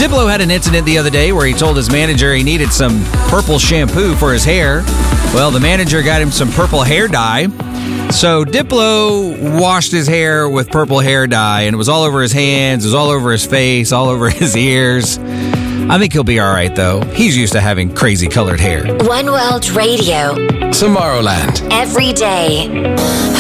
Diplo had an incident the other day where he told his manager he needed some purple shampoo for his hair. Well, the manager got him some purple hair dye. So Diplo washed his hair with purple hair dye, and it was all over his hands, it was all over his face, all over his ears. I think he'll be all right, though. He's used to having crazy colored hair. One World Radio. Tomorrowland. Every day.